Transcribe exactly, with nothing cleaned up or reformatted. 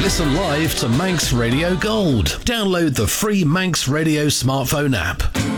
Listen live to Manx Radio Gold. Download the free Manx Radio smartphone app.